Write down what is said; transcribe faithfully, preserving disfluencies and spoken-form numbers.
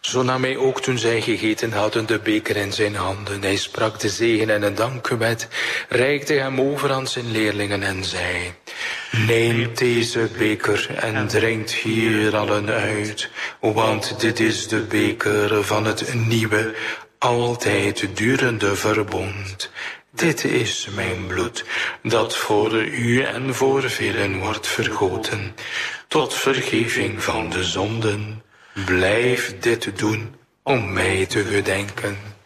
Zo nam hij ook toen zij gegeten hadden de beker in zijn handen. Hij sprak de zegen en een dankgebed, reikte hem over aan zijn leerlingen en zei: Neemt deze beker en drinkt hier allen uit, want dit is de beker van het nieuwe, altijd durende verbond. Dit is mijn bloed, dat voor u en voor velen wordt vergoten, tot vergeving van de zonden. Blijf dit doen om mij te gedenken.